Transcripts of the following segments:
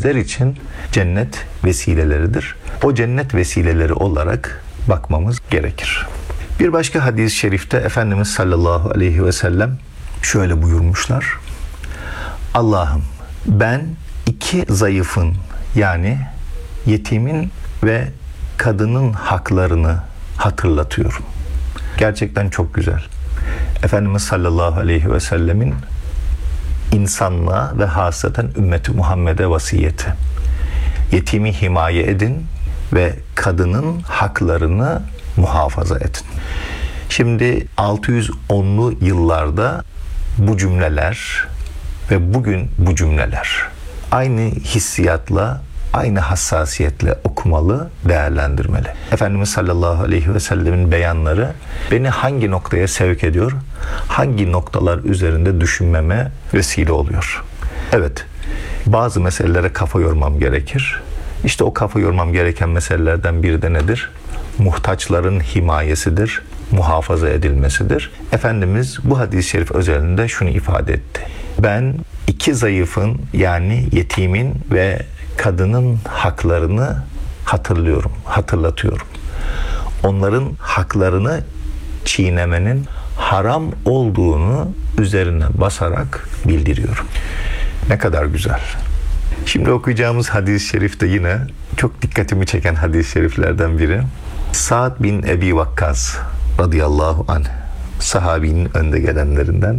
bizler için cennet vesileleridir. O cennet vesileleri olarak bakmamız gerekir. Bir başka hadis-i şerifte Efendimiz sallallahu aleyhi ve sellem şöyle buyurmuşlar. Allah'ım, ben iki zayıfın, yani yetimin ve kadının haklarını hatırlatıyorum. Gerçekten çok güzel. Efendimiz sallallahu aleyhi ve sellemin insanlığa ve hasaten ümmeti Muhammed'e vasiyeti. Yetimi himaye edin ve kadının haklarını muhafaza edin. Şimdi 610'lu yıllarda bu cümleler ve bugün bu cümleler aynı hissiyatla, aynı hassasiyetle okumalı, değerlendirmeli. Efendimiz sallallahu aleyhi ve sellemin beyanları beni hangi noktaya sevk ediyor, hangi noktalar üzerinde düşünmeme vesile oluyor. Evet, bazı meselelere kafa yormam gerekir. İşte o kafa yormam gereken meselelerden biri de nedir? Muhtaçların himayesidir, muhafaza edilmesidir. Efendimiz bu hadis-i şerif özelinde şunu ifade etti. Ben iki zayıfın, yani yetimin ve kadının haklarını hatırlatıyorum. Onların haklarını çiğnemenin haram olduğunu üzerine basarak bildiriyorum. Ne kadar güzel. Şimdi okuyacağımız hadis-i şerif de yine çok dikkatimi çeken hadis-i şeriflerden biri. Sa'd bin Ebi Vakkas radıyallahu anh, sahabinin önde gelenlerinden.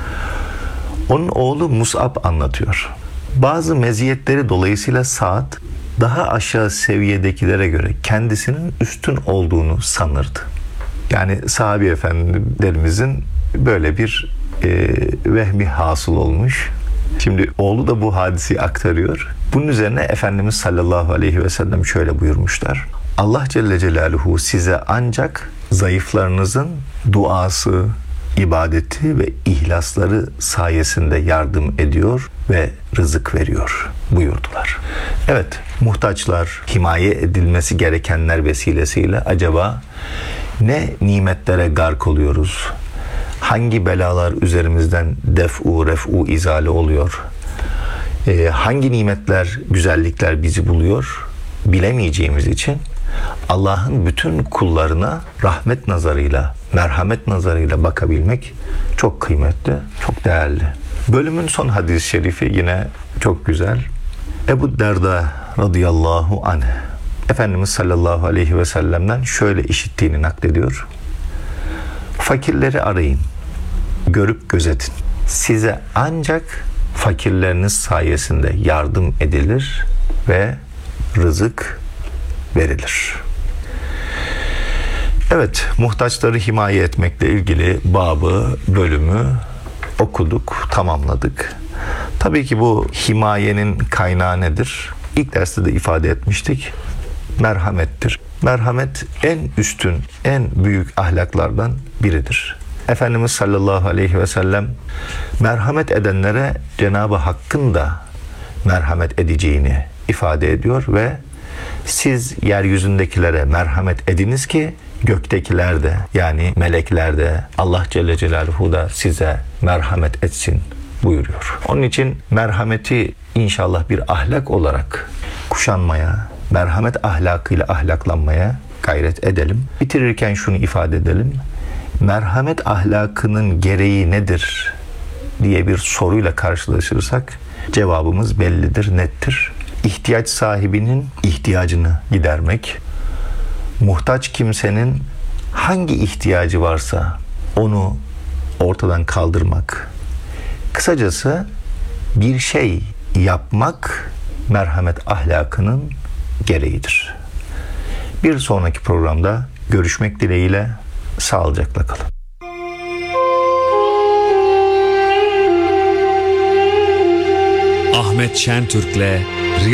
Onun oğlu Mus'ab anlatıyor. Bazı meziyetleri dolayısıyla Sa'd daha aşağı seviyedekilere göre kendisinin üstün olduğunu sanırdı. Yani sahabi efendilerimizin böyle bir vehmi hasıl olmuş. Şimdi oğlu da bu hadiseyi aktarıyor. Bunun üzerine Efendimiz sallallahu aleyhi ve sellem şöyle buyurmuşlar. Allah Celle Celaluhu size ancak zayıflarınızın duası, ibadeti ve ihlasları sayesinde yardım ediyor ve rızık veriyor buyurdular. Evet, muhtaçlar, himaye edilmesi gerekenler vesilesiyle acaba ne nimetlere gark oluyoruz? Hangi belalar üzerimizden ref'u izale oluyor? Hangi nimetler, güzellikler bizi buluyor? Bilemeyeceğimiz için Allah'ın bütün kullarına rahmet nazarıyla, merhamet nazarıyla bakabilmek çok kıymetli, çok değerli. Bölümün son hadis-i şerifi yine çok güzel. Ebu Derda radıyallahu anh, Efendimiz sallallahu aleyhi ve sellem'den şöyle işittiğini naklediyor. Fakirleri arayın, görüp gözetin. Size ancak fakirleriniz sayesinde yardım edilir ve rızık verilir. Evet, muhtaçları himaye etmekle ilgili bölümü okuduk, tamamladık. Tabii ki bu himayenin kaynağı nedir? İlk derste de ifade etmiştik. Merhamettir. Merhamet en üstün, en büyük ahlaklardan biridir. Efendimiz sallallahu aleyhi ve sellem merhamet edenlere Cenab-ı Hakk'ın da merhamet edeceğini ifade ediyor ve siz yeryüzündekilere merhamet ediniz ki göktekiler de, yani melekler de, Allah Celle Celaluhu da size merhamet etsin buyuruyor. Onun için merhameti inşallah bir ahlak olarak kuşanmaya, merhamet ahlakıyla ahlaklanmaya gayret edelim. Bitirirken şunu ifade edelim. Merhamet ahlakının gereği nedir diye bir soruyla karşılaşırsak cevabımız bellidir, nettir. İhtiyaç sahibinin ihtiyacını gidermek, muhtaç kimsenin hangi ihtiyacı varsa onu ortadan kaldırmak. Kısacası bir şey yapmak merhamet ahlakının gereğidir. Bir sonraki programda görüşmek dileğiyle sağlıcakla kalın. Ahmet Şentürk'le